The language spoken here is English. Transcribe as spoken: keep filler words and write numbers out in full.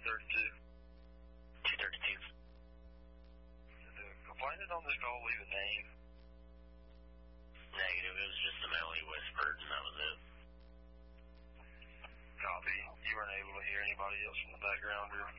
thirty-two. two thirty-two. Did the complainant on this call leave a name? Negative. It was just the male he whispered, and that was it. Copy. You weren't able to hear anybody else in the background, or?